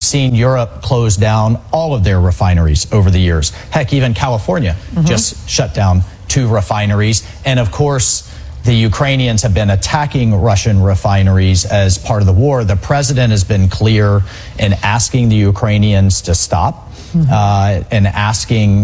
seen Europe close down all of their refineries over the years. Heck, even California just shut down 2 refineries. And of course, the Ukrainians have been attacking Russian refineries as part of the war. The president has been clear in asking the Ukrainians to stop and asking,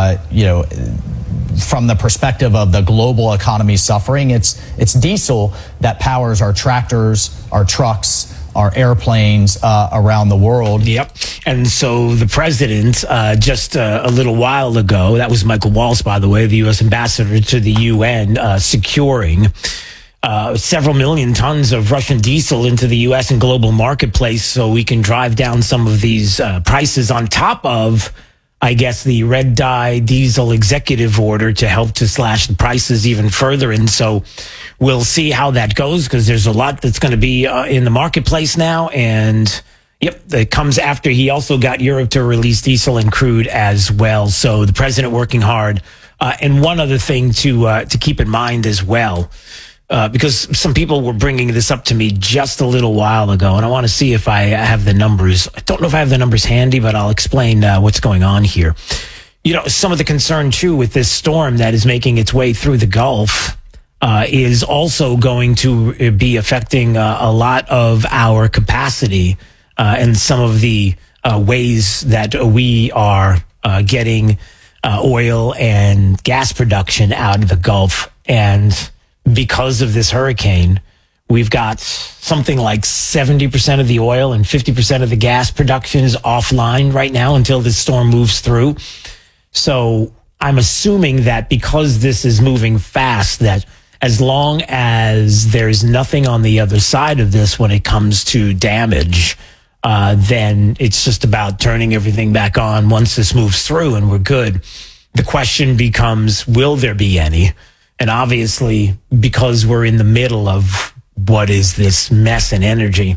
from the perspective of the global economy suffering, it's diesel that powers our tractors, our trucks, our airplanes around the world. Yep. And so the president, just a little while ago, that was Michael Waltz, by the way, the U.S. ambassador to the UN, securing several million tons of Russian diesel into the U.S. and global marketplace so we can drive down some of these prices on top of, I guess, the red dye diesel executive order to help to slash the prices even further. And so we'll see how that goes, because there's a lot that's going to be in the marketplace now. And yep, that comes after he also got Europe to release diesel and crude as well. So the president working hard. And one other thing to keep in mind as well, because some people were bringing this up to me just a little while ago, and I want to see if I have the numbers. I don't know if I have the numbers handy, but I'll explain what's going on here. You know, some of the concern, too, with this storm that is making its way through the Gulf is also going to be affecting a lot of our capacity and some of the ways that we are getting oil and gas production out of the Gulf. And because of this hurricane, we've got something like 70% of the oil and 50% of the gas production is offline right now until this storm moves through. So I'm assuming that because this is moving fast, that as long as there's nothing on the other side of this when it comes to damage, then it's just about turning everything back on once this moves through and we're good. The question becomes, will there be any? And obviously, because we're in the middle of what is this mess in energy,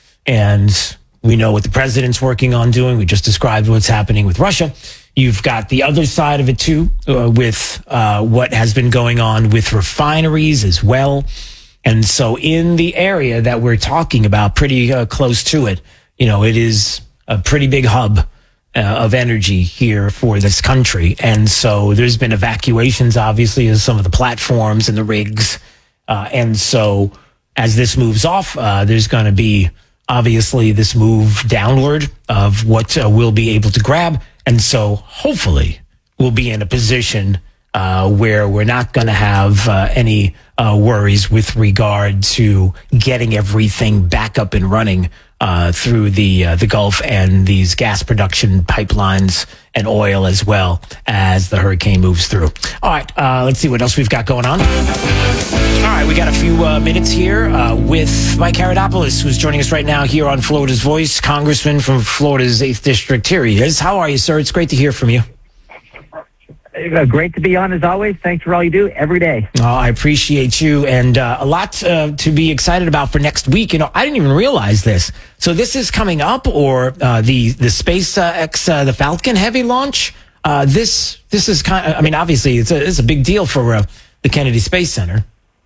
and we know what the president's working on doing, we just described what's happening with Russia. You've got the other side of it, too, with what has been going on with refineries as well. And so in the area that we're talking about, pretty close to it, you know, it is a pretty big hub of energy here for this country. And so there's been evacuations, obviously, of some of the platforms and the rigs. And so as this moves off, there's going to be, obviously, this move downward of what we'll be able to grab. And so hopefully we'll be in a position where we're not going to have any worries with regard to getting everything back up and running through the Gulf and these gas production pipelines and oil as well as the hurricane moves through. All right, let's see what else we've got going on. All right, we got a few minutes here with Mike Karadopoulos, who's joining us right now here on Florida's Voice, Congressman from Florida's 8th District. Here he is. How are you, sir? It's great to hear from you. Great to be on, as always. Thanks for all you do every day. Oh, I appreciate you, and a lot to be excited about for next week. You know, I didn't even realize this. So this is coming up, or the SpaceX, the Falcon Heavy launch. This is kind of, I mean, obviously it's a big deal for the Kennedy Space Center.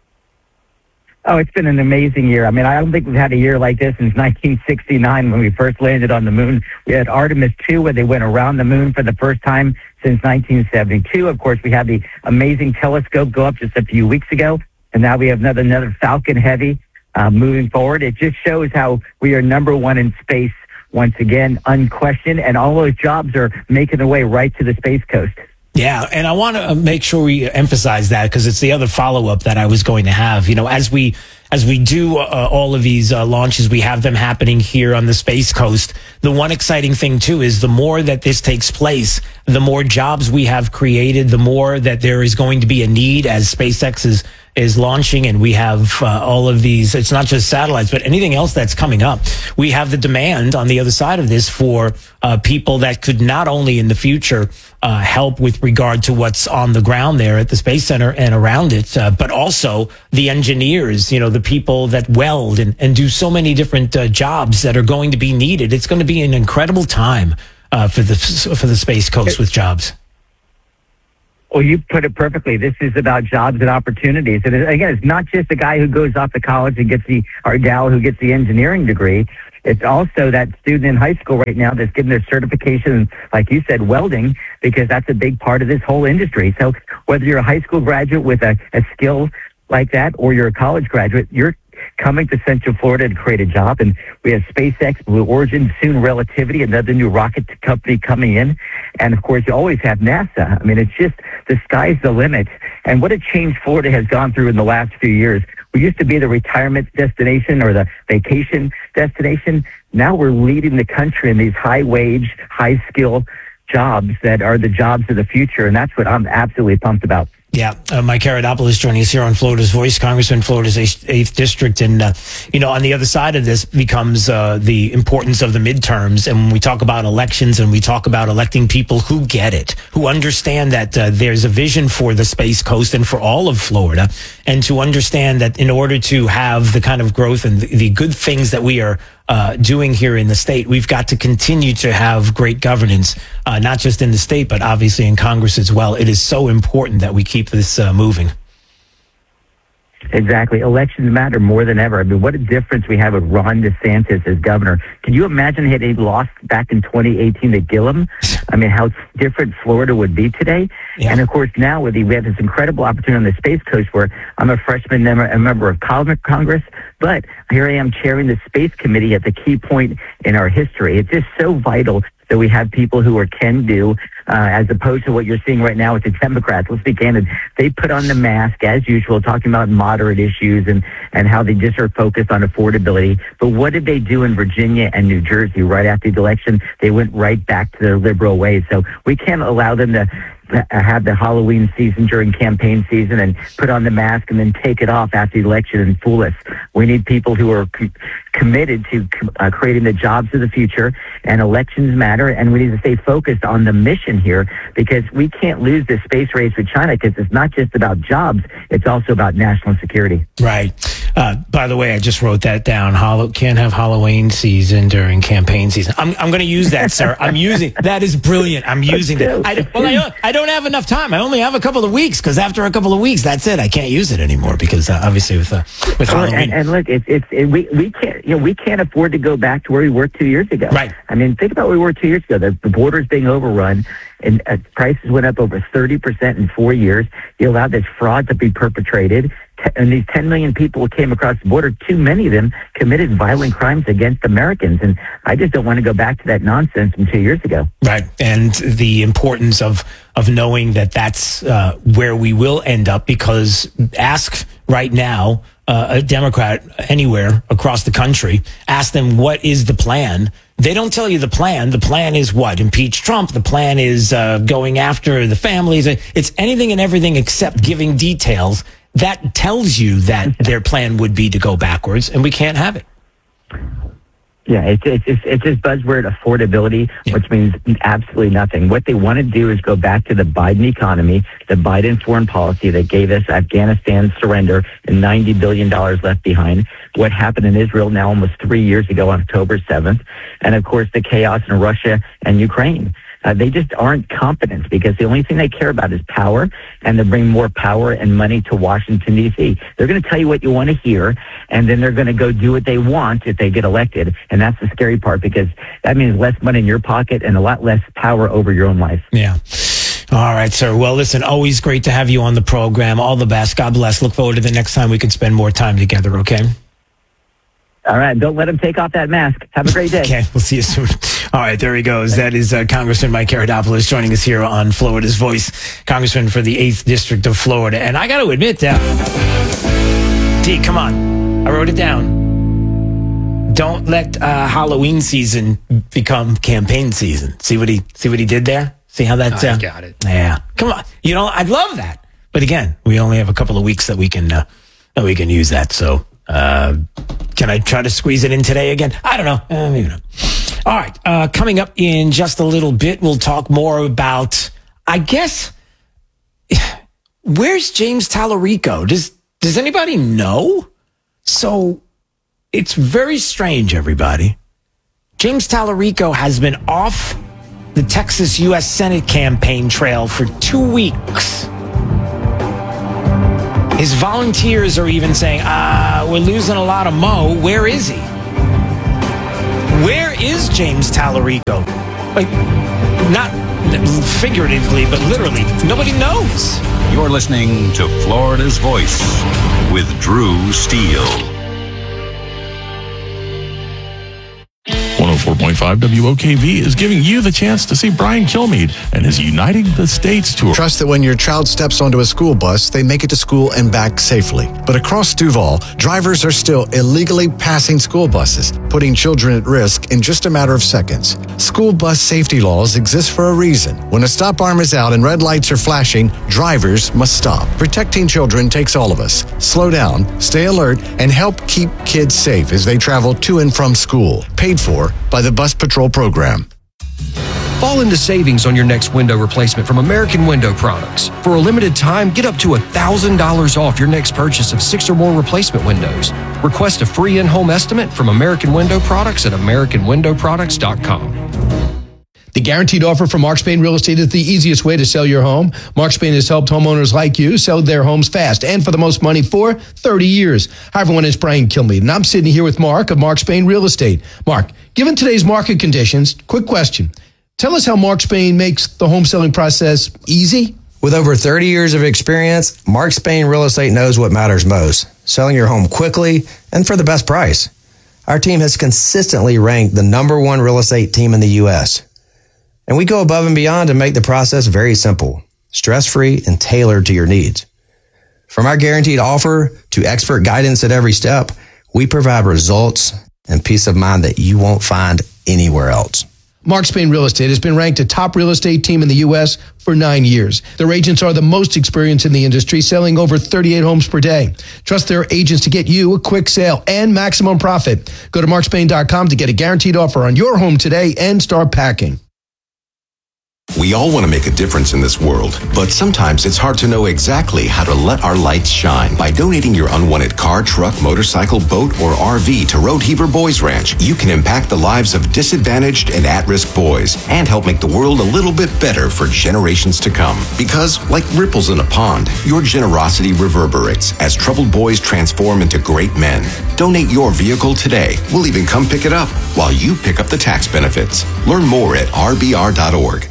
Oh, it's been an amazing year. I mean, I don't think we've had a year like this since 1969 when we first landed on the moon. We had Artemis II, where they went around the moon for the first time since 1972. Of course, we had the amazing telescope go up just a few weeks ago, and now we have another Falcon Heavy moving forward. It just shows how we are number one in space once again, unquestioned, and all those jobs are making their way right to the Space Coast. Yeah, and I want to make sure we emphasize that, because it's the other follow-up that I was going to have. You know, as we do all of these launches, we have them happening here on the Space Coast. The one exciting thing, too, is the more that this takes place, the more jobs we have created, the more that there is going to be a need as SpaceX is launching, and we have all of these. It's not just satellites, but anything else that's coming up. We have the demand on the other side of this for people that could not only in the future help with regard to what's on the ground there at the Space Center and around it, but also the engineers, you know, the people that weld and do so many different jobs that are going to be needed. It's going to be an incredible time for the Space Coast with jobs. Well, you put it perfectly. This is about jobs and opportunities. And again, it's not just the guy who goes off to college and gets or gal who gets the engineering degree. It's also that student in high school right now that's getting their certification, like you said, welding, because that's a big part of this whole industry. So whether you're a high school graduate with a skill like that, or you're a college graduate, you're coming to Central Florida to create a job. And we have SpaceX, Blue Origin, soon Relativity, another new rocket company coming in. And of course, you always have NASA. I mean, it's just the sky's the limit. And what a change Florida has gone through in the last few years. We used to be the retirement destination or the vacation destination. Now we're leading the country in these high wage, high skill jobs that are the jobs of the future. And that's what I'm absolutely pumped about. Yeah, Mike Karadopoulos joining us here on Florida's Voice, Congressman, Florida's 8th District. And, on the other side of this becomes the importance of the midterms. And when we talk about elections and we talk about electing people who get it, who understand that there's a vision for the Space Coast and for all of Florida, and to understand that in order to have the kind of growth and the good things that we are doing here in the state, we've got to continue to have great governance, not just in the state, but obviously in Congress as well. It is so important that we keep this moving. Exactly. Elections matter more than ever. I mean, what a difference we have with Ron DeSantis as governor. Can you imagine had he lost back in 2018 to Gillum? I mean, how different Florida would be today. Yeah. And of course, now we have this incredible opportunity on the Space Coast where I'm a freshman member, a member of Congress, but here I am chairing the Space Committee at the key point in our history. It's just so vital that we have people who are can-do, as opposed to what you're seeing right now with the Democrats. Let's be candid. They put on the mask, as usual, talking about moderate issues and how they just are focused on affordability. But what did they do in Virginia and New Jersey right after the election? They went right back to their liberal ways. So we can't allow them to have the Halloween season during campaign season and put on the mask and then take it off after the election and fool us. We need people who are committed to creating the jobs of the future, and elections matter, and we need to stay focused on the mission here, because we can't lose this space race with China, because it's not just about jobs, it's also about national security. Right. By the way, I just wrote that down. Can't have Halloween season during campaign season. I'm going to use that, sir. That is brilliant. I'm using that. I don't have enough time. I only have a couple of weeks, because after a couple of weeks, that's it. I can't use it anymore, because obviously with Halloween. And look, we can't afford to go back to where we were 2 years ago. Right. I mean, think about where we were 2 years ago. The border's being overrun, and prices went up over 30% in 4 years. You allowed this fraud to be perpetrated. And these 10 million people who came across the border, too many of them committed violent crimes against Americans. And I just don't want to go back to that nonsense from 2 years ago. Right. And the importance of knowing that that's where we will end up, because ask right now a Democrat anywhere across the country, ask them what is the plan. They don't tell you the plan. The plan is what? Impeach Trump. The plan is going after the families. It's anything and everything except giving details. That tells you that their plan would be to go backwards, and we can't have it. Yeah, it's just buzzword affordability, which means absolutely nothing. What they want to do is go back to the Biden economy, the Biden foreign policy that gave us Afghanistan surrender and $90 billion left behind. What happened in Israel now almost 3 years ago on October 7th. And, of course, the chaos in Russia and Ukraine. They just aren't competent, because the only thing they care about is power, and they bring more power and money to Washington, D.C. They're going to tell you what you want to hear, and then they're going to go do what they want if they get elected. And that's the scary part, because that means less money in your pocket and a lot less power over your own life. Yeah. All right, sir. Well, listen, always great to have you on the program. All the best. God bless. Look forward to the next time we can spend more time together, okay? All right. Don't let him take off that mask. Have a great day. Okay. We'll see you soon. All right. There he goes. That is Congressman Mike Karadopoulos joining us here on Florida's Voice, Congressman for the 8th District of Florida. And I got to admit that, D, come on. I wrote it down. Don't let Halloween season become campaign season. See what he did there? See how that? I got it. Yeah. Come on. I'd love that. But again, we only have a couple of weeks that we can use that. So, can I try to squeeze it in today again? I don't know. Maybe not. All right. Coming up in just a little bit, we'll talk more about, I guess, where's James Tallarico? Does anybody know? So it's very strange, everybody. James Tallarico has been off the Texas U.S. Senate campaign trail for 2 weeks. His volunteers are even saying, we're losing a lot of Mo. Where is he? is James Tallarico? Like, not figuratively, but literally. Nobody knows. You're listening to Florida's Voice with Drew Steele. 104.5 WOKV is giving you the chance to see Brian Kilmeade and his Uniting the States tour. Trust that when your child steps onto a school bus, they make it to school and back safely. But across Duval, drivers are still illegally passing school buses, putting children at risk in just a matter of seconds. School bus safety laws exist for a reason. When a stop arm is out and red lights are flashing, drivers must stop. Protecting children takes all of us. Slow down, stay alert, and help keep kids safe as they travel to and from school. Paid for by the Bus Patrol Program. Fall into savings on your next window replacement from American Window Products. For a limited time, get up to $1,000 off your next purchase of 6 or more replacement windows. Request a free in-home estimate from American Window Products at AmericanWindowProducts.com. The guaranteed offer from Mark Spain Real Estate is the easiest way to sell your home. Mark Spain has helped homeowners like you sell their homes fast and for the most money for 30 years. Hi, everyone. It's Brian Kilmeade, and I'm sitting here with Mark of Mark Spain Real Estate. Mark, given today's market conditions, quick question. Tell us how Mark Spain makes the home selling process easy. With over 30 years of experience, Mark Spain Real Estate knows what matters most, selling your home quickly and for the best price. Our team has consistently ranked the #1 real estate team in the U.S., and we go above and beyond to make the process very simple, stress-free, and tailored to your needs. From our guaranteed offer to expert guidance at every step, we provide results and peace of mind that you won't find anywhere else. Mark Spain Real Estate has been ranked a top real estate team in the U.S. for 9 years. Their agents are the most experienced in the industry, selling over 38 homes per day. Trust their agents to get you a quick sale and maximum profit. Go to markspain.com to get a guaranteed offer on your home today and start packing. We all want to make a difference in this world, but sometimes it's hard to know exactly how to let our lights shine. By donating your unwanted car, truck, motorcycle, boat, or RV to Road Heaver Boys Ranch, you can impact the lives of disadvantaged and at-risk boys and help make the world a little bit better for generations to come. Because, like ripples in a pond, your generosity reverberates as troubled boys transform into great men. Donate your vehicle today. We'll even come pick it up while you pick up the tax benefits. Learn more at rbr.org.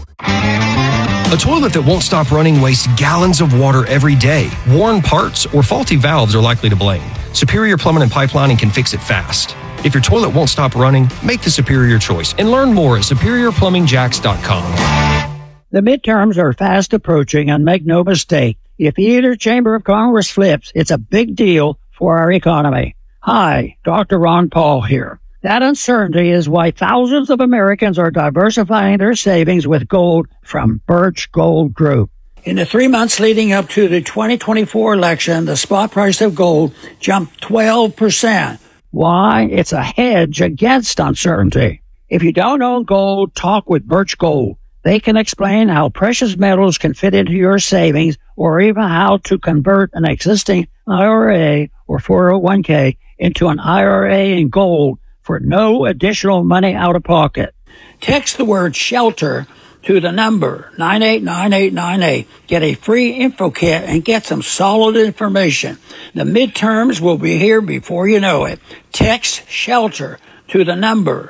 A toilet that won't stop running wastes gallons of water every day. Worn parts or faulty valves are likely to blame. Superior Plumbing and Pipelining can fix it fast. If your toilet won't stop running, make the Superior choice and learn more at SuperiorPlumbingJacks.com. The midterms are fast approaching, and make no mistake, if either chamber of Congress flips, it's a big deal for our economy. Hi, Dr. Ron Paul here. That uncertainty is why thousands of Americans are diversifying their savings with gold from Birch Gold Group. In the 3 months leading up to the 2024 election, the spot price of gold jumped 12%. Why? It's a hedge against uncertainty. If you don't own gold, talk with Birch Gold. They can explain how precious metals can fit into your savings, or even how to convert an existing IRA or 401k into an IRA in gold for no additional money out of pocket. Text the word SHELTER to the number 989898. Get a free info kit and get some solid information. The midterms will be here before you know it. Text SHELTER to the number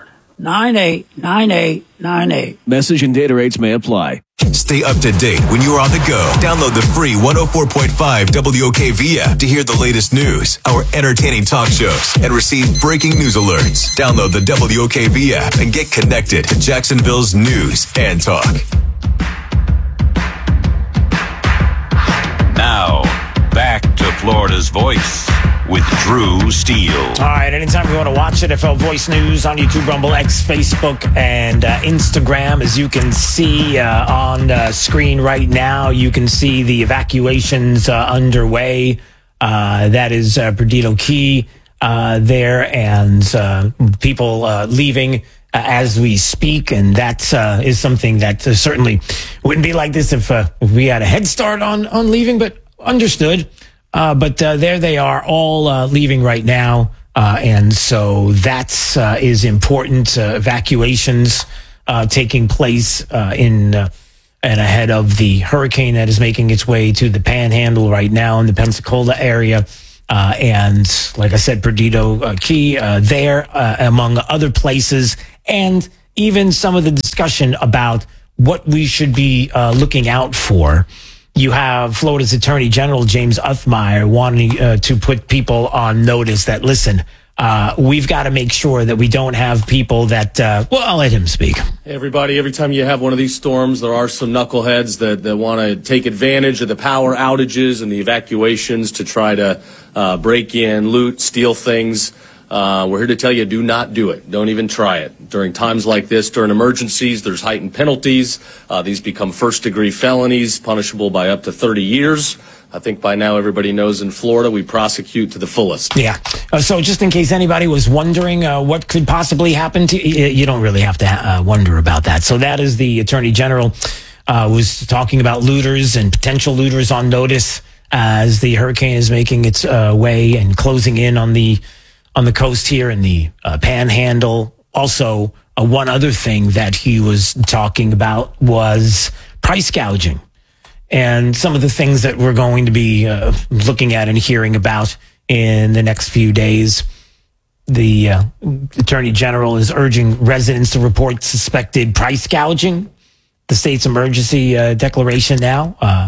989898. Message and data rates may apply. Stay up to date when you're on the go. Download the free 104.5 WOKV app to hear the latest news, our entertaining talk shows, and receive breaking news alerts. Download the WOKV app and get connected to Jacksonville's news and talk. Now, back to Florida's Voice with Drew Steele. All right, anytime you want to watch NFL Voice News on YouTube, Rumble, X, Facebook, and Instagram, as you can see on screen right now, you can see the evacuations underway. That is Perdido Key there, and people leaving as we speak, and that is something that certainly wouldn't be like this if we had a head start on leaving, but understood. But there they are, all leaving right now, and so that is important. Evacuations taking place in and ahead of the hurricane that is making its way to the Panhandle right now in the Pensacola area. And like I said, Perdido Key there, among other places. and even some of the discussion about what we should be looking out for. You have Florida's Attorney General, James Othmeyer, wanting to put people on notice that, listen, we've got to make sure that we don't have people that, I'll let him speak. Hey everybody, every time you have one of these storms, there are some knuckleheads that want to take advantage of the power outages and the evacuations to try to break in, loot, steal things. We're here to tell you, do not do it. Don't even try it. During times like this, during emergencies, there's heightened penalties. These become first-degree felonies, punishable by up to 30 years. I think by now everybody knows in Florida we prosecute to the fullest. Yeah. So just in case anybody was wondering what could possibly happen to you, you don't really have to wonder about that. So that is the Attorney General was talking about looters and potential looters on notice as the hurricane is making its way and closing in on the coast here in the Panhandle. Also, one other thing that he was talking about was price gouging. And some of the things that we're going to be looking at and hearing about in the next few days. The Attorney General is urging residents to report suspected price gouging. The state's emergency declaration now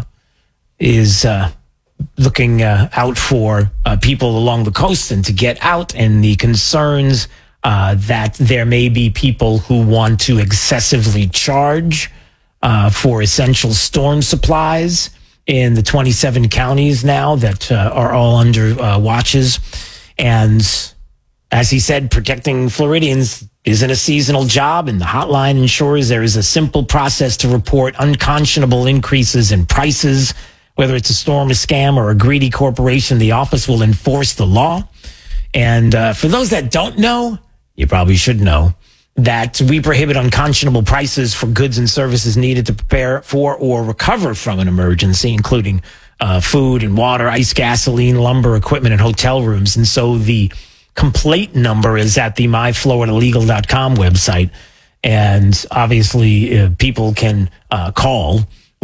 is looking out for people along the coast and to get out, and the concerns that there may be people who want to excessively charge for essential storm supplies in the 27 counties now that are all under watches. And as he said, protecting Floridians isn't a seasonal job, and the hotline ensures there is a simple process to report unconscionable increases in prices. Whether it's a storm, a scam, or a greedy corporation, the office will enforce the law. And for those that don't know, you probably should know that we prohibit unconscionable prices for goods and services needed to prepare for or recover from an emergency, including food and water, ice, gasoline, lumber, equipment, and hotel rooms. And so the complaint number is at the myfloridalegal.com website. And obviously, people can call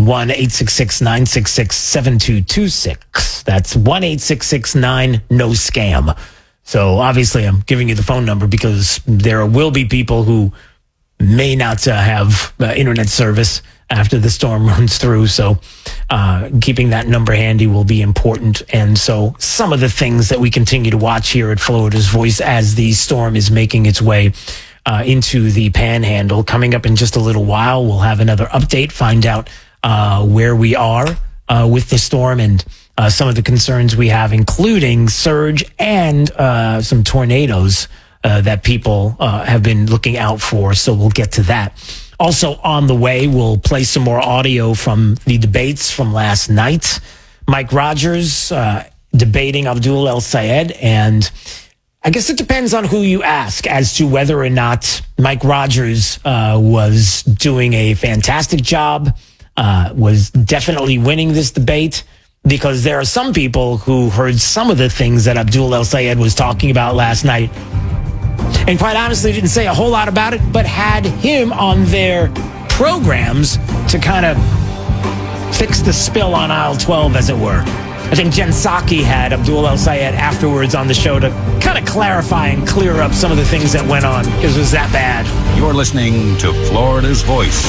1-866-966-7226. That's 1-866-9-NO-SCAM. So obviously I'm giving you the phone number because there will be people who may not have internet service after the storm runs through. So keeping that number handy will be important. And so some of the things that we continue to watch here at Florida's Voice as the storm is making its way into the Panhandle. Coming up in just a little while, we'll have another update, find out where we are with the storm and some of the concerns we have, including surge and some tornadoes that people have been looking out for. So we'll get to that. Also on the way, we'll play some more audio from the debates from last night. Mike Rogers debating Abdul El-Sayed, and I guess it depends on who you ask as to whether or not Mike Rogers was doing a fantastic job, was definitely winning this debate, because there are some people who heard some of the things that Abdul El-Sayed was talking about last night and quite honestly didn't say a whole lot about it, but had him on their programs to kind of fix the spill on aisle 12, as it were. I think Jen Psaki had Abdul El-Sayed afterwards on the show to kind of clarify and clear up some of the things that went on, because it was that bad. You're listening to Florida's Voice.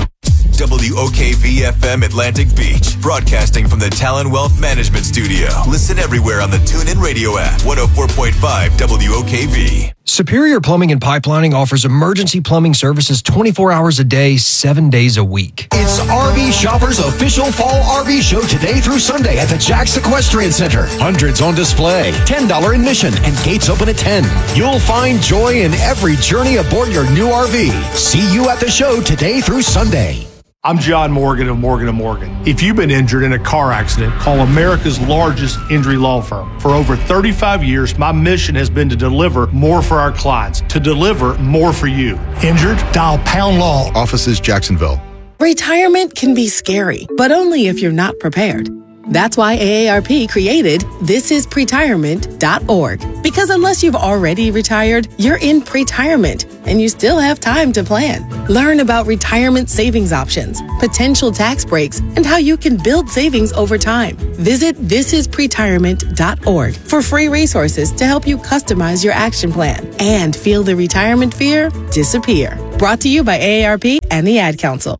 WOKV-FM Atlantic Beach, broadcasting from the Talon Wealth Management Studio. Listen everywhere on the TuneIn Radio app, 104.5 WOKV. Superior Plumbing and Pipelining offers emergency plumbing services 24 hours a day, 7 days a week. It's RV Shoppers' official fall RV show today through Sunday at the Jack's Equestrian Center. Hundreds on display, $10 admission, and gates open at 10. You'll find joy in every journey aboard your new RV. See you at the show today through Sunday. I'm John Morgan of Morgan & Morgan. If you've been injured in a car accident, call America's largest injury law firm. For over 35 years, my mission has been to deliver more for our clients, to deliver more for you. Injured? Dial Pound Law. Offices Jacksonville. Retirement can be scary, but only if you're not prepared. That's why AARP created thisispretirement.org. Because unless you've already retired, you're in pretirement and you still have time to plan. Learn about retirement savings options, potential tax breaks, and how you can build savings over time. Visit thisispretirement.org for free resources to help you customize your action plan and feel the retirement fear disappear. Brought to you by AARP and the Ad Council.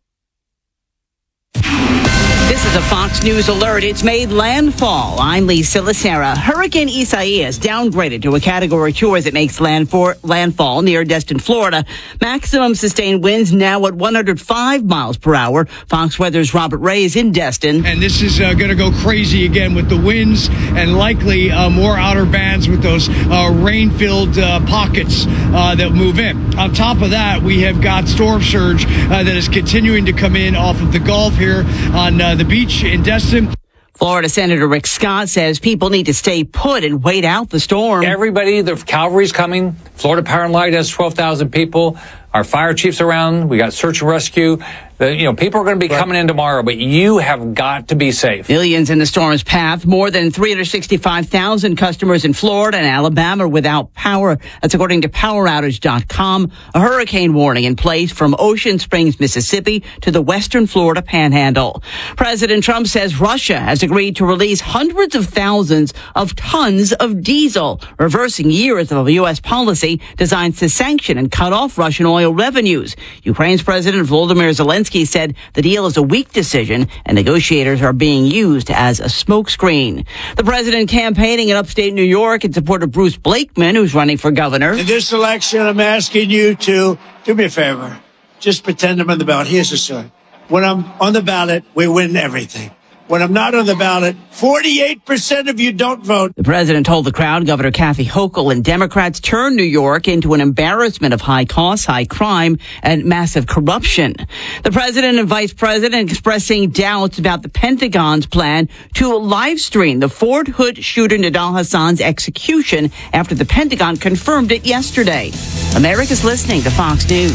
This is a Fox News alert. It's made landfall. I'm Lee Silasera. Hurricane Isaias downgraded to a Category 2 as it makes landfall near Destin, Florida. Maximum sustained winds now at 105 miles per hour. Fox Weather's Robert Ray is in Destin. And this is going to go crazy again with the winds and likely more outer bands with those rain-filled pockets that move in. On top of that, we have got storm surge that is continuing to come in off of the Gulf here on the beach in Destin. Florida Senator Rick Scott says people need to stay put and wait out the storm. Everybody, the cavalry's coming. Florida Power and Light has 12,000 people. Our fire chief's around. We got search and rescue. People are going to be coming in tomorrow, but you have got to be safe. Millions in the storm's path. More than 365,000 customers in Florida and Alabama without power. That's according to PowerOutage.com. A hurricane warning in place from Ocean Springs, Mississippi to the western Florida panhandle. President Trump says Russia has agreed to release hundreds of thousands of tons of diesel, reversing years of a U.S. policy designed to sanction and cut off Russian oil revenues. Ukraine's President Volodymyr Zelensky said the deal is a weak decision and negotiators are being used as a smokescreen. The president campaigning in upstate New York in support of Bruce Blakeman, who's running for governor. In this election, I'm asking you to do me a favor. Just pretend I'm on the ballot. Here's the story. When I'm on the ballot, we win everything. When I'm not on the ballot, 48% of you don't vote. The president told the crowd Governor Kathy Hochul and Democrats turned New York into an embarrassment of high costs, high crime, and massive corruption. The president and vice president expressing doubts about the Pentagon's plan to live stream the Fort Hood shooter Nidal Hassan's execution after the Pentagon confirmed it yesterday. America's listening to Fox News.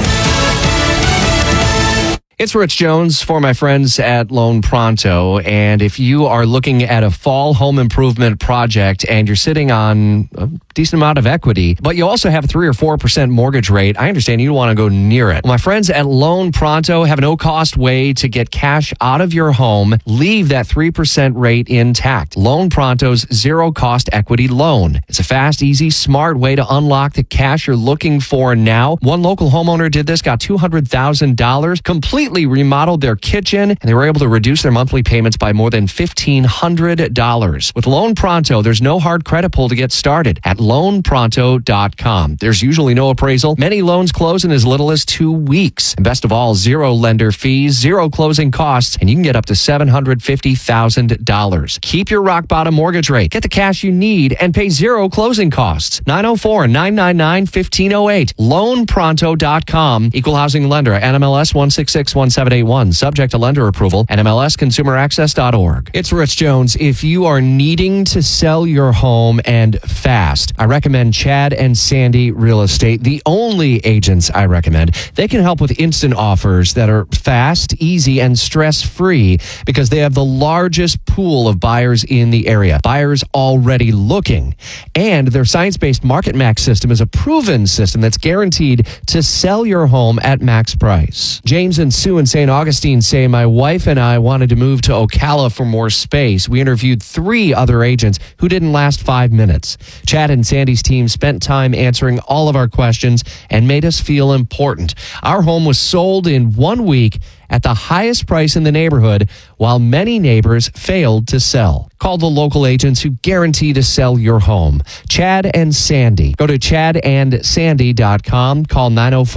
It's Rich Jones for my friends at Loan Pronto. And if you are looking at a fall home improvement project and you're sitting on a decent amount of equity, but you also have 3 or 4% mortgage rate, I understand you want to go near it. Well, my friends at Loan Pronto have a no-cost way to get cash out of your home, leave that 3% rate intact. Loan Pronto's zero-cost equity loan. It's a fast, easy, smart way to unlock the cash you're looking for now. One local homeowner did this, got $200,000, completely remodeled their kitchen, and they were able to reduce their monthly payments by more than $1,500. With Loan Pronto, there's no hard credit pull to get started at loanpronto.com. There's usually no appraisal. Many loans close in as little as 2 weeks. And best of all, zero lender fees, zero closing costs, and you can get up to $750,000. Keep your rock bottom mortgage rate. Get the cash you need and pay zero closing costs. 904-999-1508. Loanpronto.com. Equal housing lender. NMLS 1661781. Subject to lender approval. NMLSconsumeraccess.org. It's Rich Jones. If you are needing to sell your home and fast, I recommend Chad and Sandy Real Estate, the only agents I recommend. They can help with instant offers that are fast, easy, and stress-free because they have the largest pool of buyers in the area. Buyers already looking. And their science-based Market Max system is a proven system that's guaranteed to sell your home at max price. James and Sue in St. Augustine say, my wife and I wanted to move to Ocala for more space. We interviewed 3 other agents who didn't last 5 minutes. Chad and Sandy's team spent time answering all of our questions and made us feel important. Our home was sold in 1 week at the highest price in the neighborhood, while many neighbors failed to sell. Call the local agents who guarantee to sell your home. Chad and Sandy. Go to chadandsandy.com. Call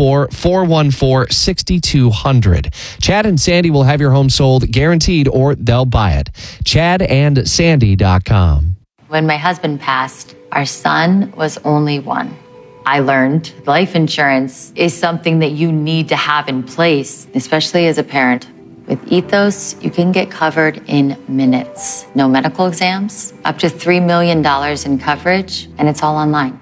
904-414-6200. Chad and Sandy will have your home sold guaranteed, or they'll buy it. chadandsandy.com. When my husband passed, our son was only 1. I learned life insurance is something that you need to have in place, especially as a parent. With Ethos, you can get covered in minutes. No medical exams, up to $3 million in coverage, and it's all online.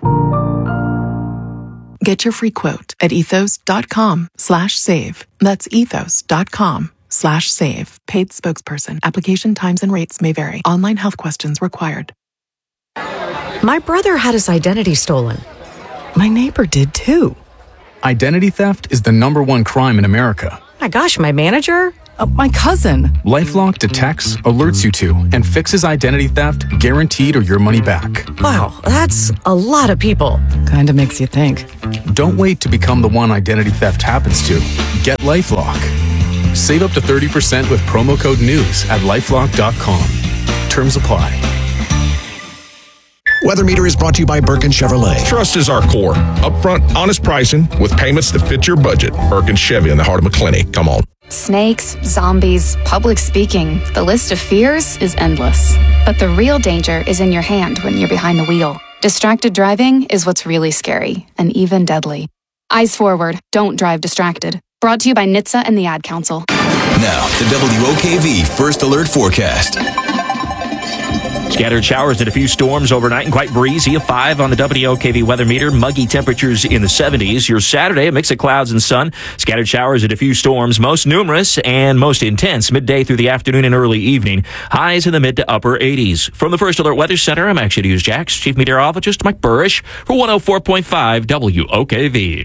Get your free quote at ethos.com/save. That's ethos.com LifeLock.com/save. Paid spokesperson. Application times and rates may vary. Online health questions required. My brother had his identity stolen. My neighbor did too. Identity theft is the #1 crime in America. My gosh, my manager? My cousin. LifeLock detects, alerts you to, and fixes identity theft guaranteed or your money back. Wow, that's a lot of people. Kinda makes you think. Don't wait to become the one identity theft happens to. Get LifeLock. Save up to 30% with promo code NEWS at LifeLock.com. Terms apply. Weather Meter is brought to you by Birkin Chevrolet. Trust is our core. Upfront, honest pricing with payments that fit your budget. Birkin Chevy in the heart of McClenny. Come on. Snakes, zombies, public speaking. The list of fears is endless. But the real danger is in your hand when you're behind the wheel. Distracted driving is what's really scary and even deadly. Eyes forward. Don't drive distracted. Brought to you by NHTSA and the Ad Council. Now, the WOKV First Alert Forecast. Scattered showers and a few storms overnight and quite breezy. A 5 on the WOKV weather meter. Muggy temperatures in the 70s. Your Saturday, a mix of clouds and sun. Scattered showers and a few storms. Most numerous and most intense midday through the afternoon and early evening. Highs in the mid to upper 80s. From the First Alert Weather Center, I'm Action News Jax Chief Meteorologist Mike Burrish for 104.5 WOKV.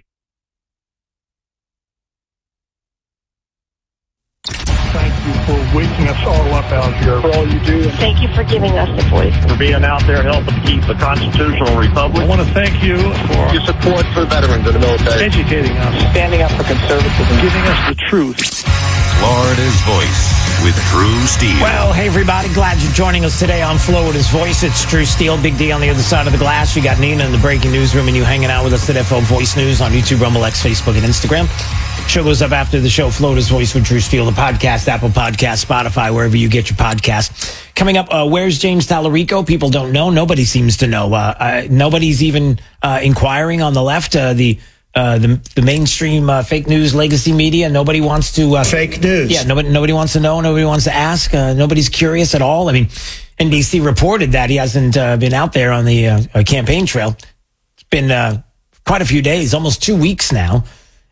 Thank you for waking us all up out here, for all you do. Thank you for giving us a voice. For being out there helping keep the constitutional republic. I want to thank you for your support for veterans of the military. Educating us. Standing up for conservatism. Giving us the truth. Florida's Voice with Drew Steele. Well, hey, everybody. Glad you're joining us today on Florida's Voice. It's Drew Steele, Big D on the other side of the glass. We got Nina in the breaking newsroom and you hanging out with us at FL Voice News on YouTube, Rumble X, Facebook, and Instagram. Show goes up after the show, Florida's Voice with Drew Steele, the podcast, Apple Podcast, Spotify, wherever you get your podcasts. Coming up, where's James Tallarico? People don't know. Nobody seems to know. Nobody's even inquiring on the left. The mainstream fake news legacy media. Nobody wants to fake news. Yeah, nobody wants to know. Nobody wants to ask. Nobody's curious at all. I mean, NBC reported that he hasn't been out there on the campaign trail. It's been quite a few days, almost 2 weeks now.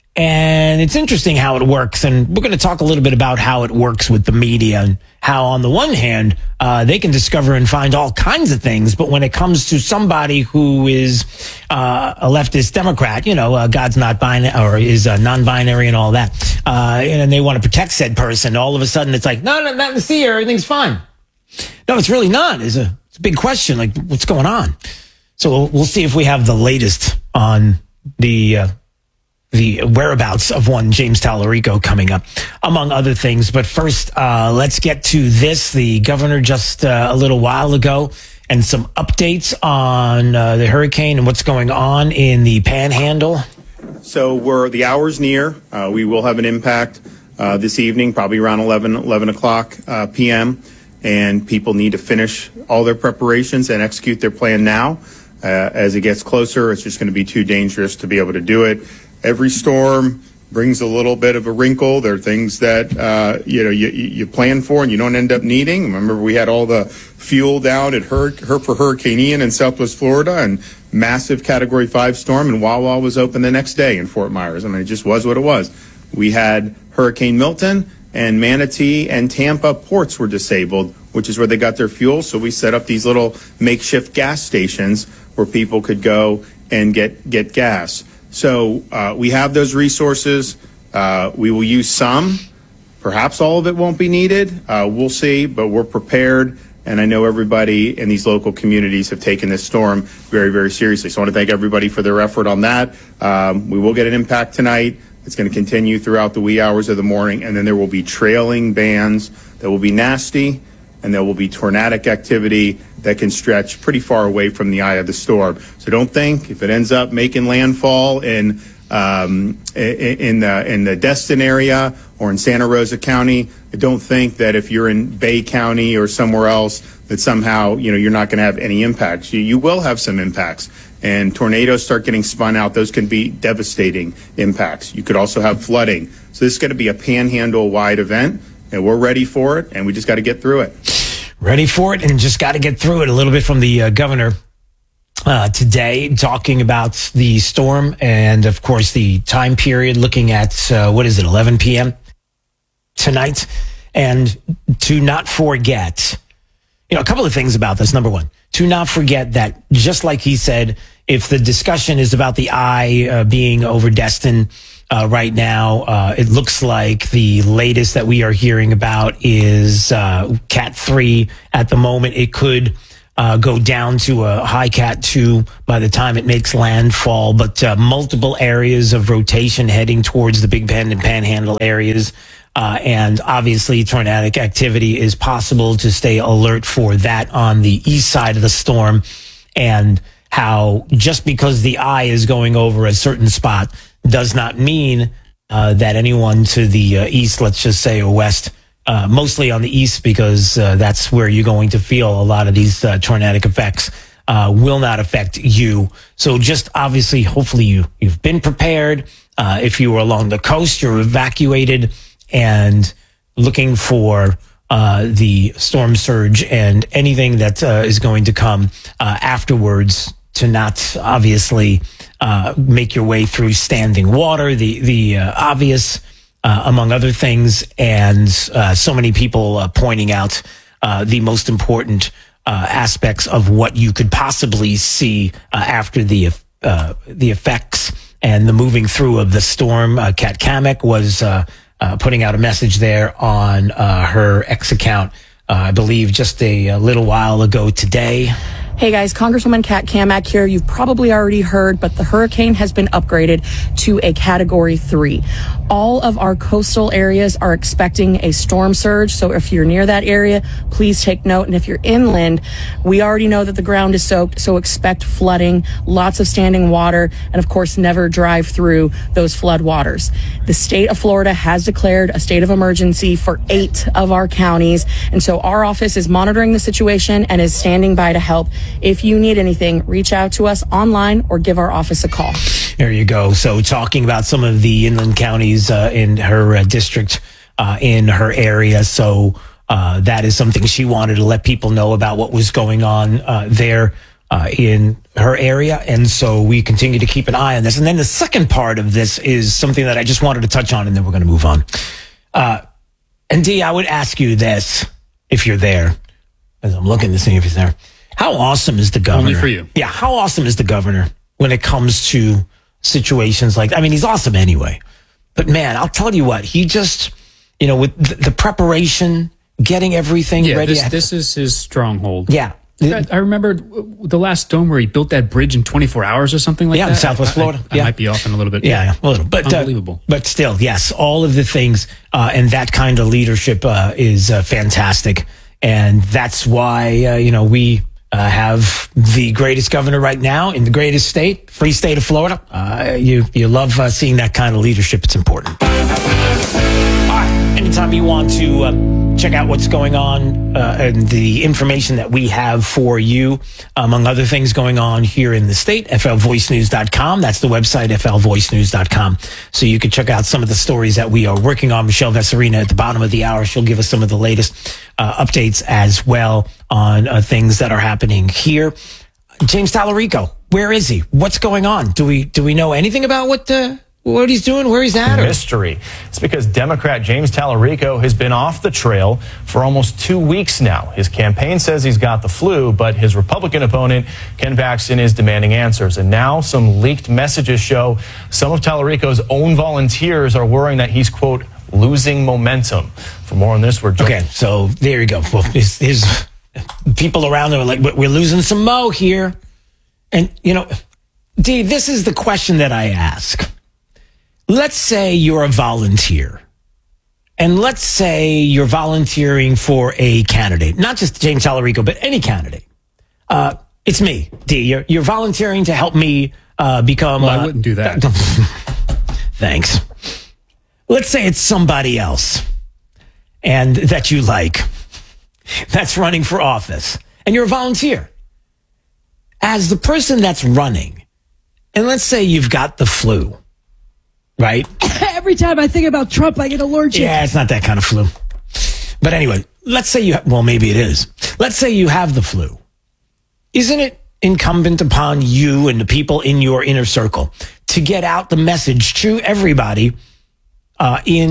And it's interesting how it works. And we're going to talk a little bit about how it works with the media and how, on the one hand, they can discover and find all kinds of things. But when it comes to somebody who is a leftist Democrat, God's not binary or is non-binary and all that, and they want to protect said person, all of a sudden it's like, no, nothing to see here. Everything's fine. No, it's really not. It's a big question. Like, what's going on? So we'll see if we have the latest on the whereabouts of one James Tallarico coming up, among other things. But first, let's get to this. The governor just a little while ago and some updates on the hurricane and what's going on in the Panhandle. So the hour's near. We will have an impact this evening, probably around 11 o'clock p.m. And people need to finish all their preparations and execute their plan now. As it gets closer, it's just going to be too dangerous to be able to do it. Every storm brings a little bit of a wrinkle. There are things that you plan for and you don't end up needing. Remember, we had all the fuel down at for Hurricane Ian in Southwest Florida, and massive Category 5 storm, and Wawa was open the next day in Fort Myers. I mean, it just was what it was. We had Hurricane Milton, and Manatee and Tampa ports were disabled, which is where they got their fuel. So we set up these little makeshift gas stations where people could go and get gas. So we have those resources. We will use some. Perhaps all of it won't be needed. We'll see, but we're prepared. And I know everybody in these local communities have taken this storm very, very seriously. So I want to thank everybody for their effort on that. We will get an impact tonight. It's going to continue throughout the wee hours of the morning. And then there will be trailing bands that will be nasty, and there will be tornadic activity that can stretch pretty far away from the eye of the storm. So don't think if it ends up making landfall in the Destin area or in Santa Rosa County, don't think that if you're in Bay County or somewhere else that somehow you're not going to have any impacts. You will have some impacts. And tornadoes start getting spun out. Those can be devastating impacts. You could also have flooding. So this is going to be a panhandle-wide event, and we're ready for it, and we just got to get through it. Ready for it and just got to get through it. A little bit from the governor today, talking about the storm and, of course, the time period, looking at, 11 p.m. tonight. And to not forget, a couple of things about this. Number one, to not forget that just like he said, if the discussion is about the eye being over Destin right now, it looks like the latest that we are hearing about is Cat 3 at the moment. It could go down to a high Cat 2 by the time it makes landfall, but multiple areas of rotation heading towards the Big Bend and Panhandle areas. And obviously tornadic activity is possible. To stay alert for that on the east side of the storm, and how just because the eye is going over a certain spot does not mean that anyone to the east, let's just say, or west, mostly on the east, because that's where you're going to feel a lot of these tornadic effects, will not affect you. So just obviously, hopefully you've been prepared. If you were along the coast, you're evacuated and looking for the storm surge and anything that is going to come afterwards, to not obviously make your way through standing water, the obvious, among other things. And so many people pointing out the most important aspects of what you could possibly see after the effects and the moving through of the storm. Kat Kamek was putting out a message there on her X account, I believe just a little while ago today. Hey guys, Congresswoman Kat Kamek here. You've probably already heard, but the hurricane has been upgraded to a Category 3. All of our coastal areas are expecting a storm surge, so if you're near that area, please take note. And if you're inland, we already know that the ground is soaked, so expect flooding, lots of standing water, and of course, never drive through those flood waters. The state of Florida has declared a state of emergency for 8 of our counties, and so our office is monitoring the situation and is standing by to help. If you need anything, reach out to us online or give our office a call. There you go. So talking about some of the inland counties in her district, in her area. So that is something she wanted to let people know about what was going on there in her area. And so we continue to keep an eye on this. And then the second part of this is something that I just wanted to touch on, and then we're going to move on. And Dee, I would ask you this, if you're there, as I'm looking to see if he's there. How awesome is the governor? Only for you. Yeah, how awesome is the governor when it comes to situations like, I mean, he's awesome anyway. But man, I'll tell you what, he just, with the preparation, getting everything ready. This is his stronghold. Yeah. I remember the last dome where he built that bridge in 24 hours or something like that. Yeah, in Southwest Florida. I might be off in a little bit. Yeah, a little. But unbelievable. But still, yes, all of the things and that kind of leadership is fantastic. And that's why, we have the greatest governor right now in the greatest state, free state of Florida. You love seeing that kind of leadership. It's important. All right. Anytime you want to check out what's going on and the information that we have for you, among other things going on here in the state, flvoicenews.com. That's the website, flvoicenews.com. So you can check out some of the stories that we are working on. Michelle Vesarina at the bottom of the hour, she'll give us some of the latest updates as well on things that are happening here. James Tallarico, where is he? What's going on? Do we know anything about what he's doing, where he's at? Mystery. It's because Democrat James Tallarico has been off the trail for almost 2 weeks now. His campaign says he's got the flu, but his Republican opponent, Ken Paxton, is demanding answers. And now some leaked messages show some of Tallarico's own volunteers are worrying that he's, quote, losing momentum. For more on this, we're joined. Okay, so there you go. Well, his people around there are like, we're losing some mo here. And, Dee, this is the question that I ask. Let's say you're a volunteer, and let's say you're volunteering for a candidate, not just James Tallarico, but any candidate. It's me, Dee. You're volunteering to help me become... Well, I wouldn't do that. Thanks. Let's say it's somebody else, and that you like, that's running for office, and you're a volunteer. As the person that's running, and let's say you've got the flu, right? Every time I think about Trump, I get allergic. Yeah, it's not that kind of flu. But anyway, let's say well, maybe it is. Let's say you have the flu. Isn't it incumbent upon you and the people in your inner circle to get out the message to everybody in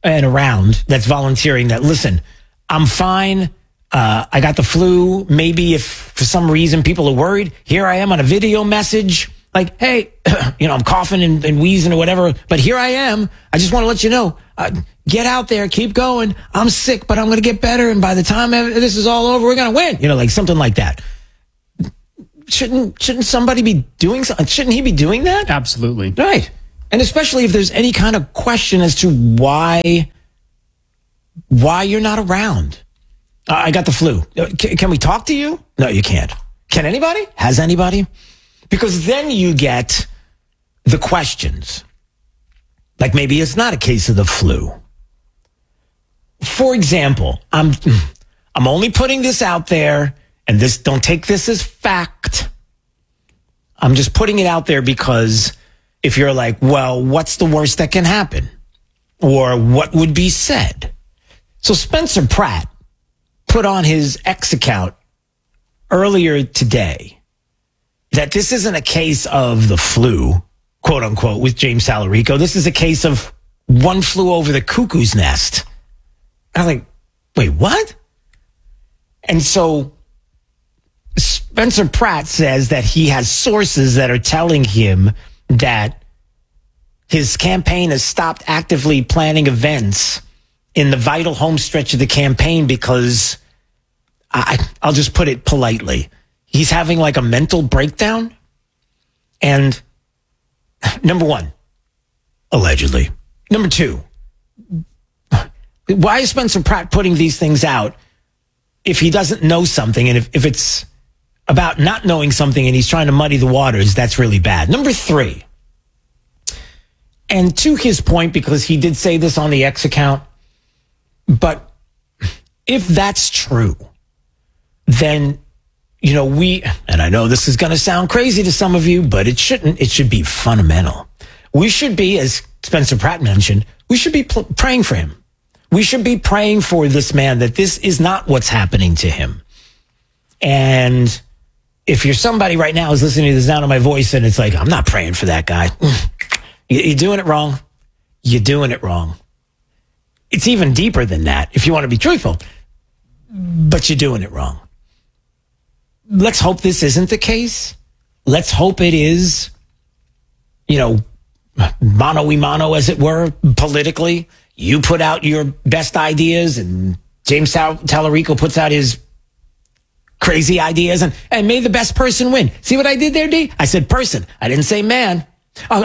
and around that's volunteering that, listen, I'm fine. I got the flu. Maybe if for some reason people are worried, here I am on a video message. Like, hey, I'm coughing and wheezing or whatever, but here I am. I just want to let you know, get out there, keep going. I'm sick, but I'm going to get better. And by the time this is all over, we're going to win. Like something like that. Shouldn't somebody be doing something? Shouldn't he be doing that? Absolutely. Right. And especially if there's any kind of question as to why you're not around. I got the flu. Can we talk to you? No, you can't. Can anybody? Has anybody? Because then you get the questions. Like maybe it's not a case of the flu. For example, I'm only putting this out there, and don't take this as fact. I'm just putting it out there because if you're like, well, what's the worst that can happen? Or what would be said? So Spencer Pratt put on his X account earlier today that this isn't a case of the flu, quote unquote, with James Tallarico. This is a case of one flew over the cuckoo's nest. And I'm like, wait, what? And so Spencer Pratt says that he has sources that are telling him that his campaign has stopped actively planning events in the vital home stretch of the campaign because, I'll just put it politely, he's having like a mental breakdown. And number one, allegedly. Number two, why is Spencer Pratt putting these things out if he doesn't know something? And if it's about not knowing something and he's trying to muddy the waters, that's really bad. Number three, and to his point, because he did say this on the X account, but if that's true, then, and I know this is going to sound crazy to some of you, but it shouldn't. It should be fundamental. We should be, as Spencer Pratt mentioned, we should be praying for him. We should be praying for this man, that this is not what's happening to him. And if you're somebody right now who's listening to the sound of my voice and it's like, I'm not praying for that guy. You're doing it wrong. You're doing it wrong. It's even deeper than that, if you want to be truthful. But you're doing it wrong. Let's hope this isn't the case. Let's hope it is, mano y mano, as it were, politically. You put out your best ideas and James Tallarico puts out his crazy ideas and may the best person win. See what I did there, D? I said person. I didn't say man.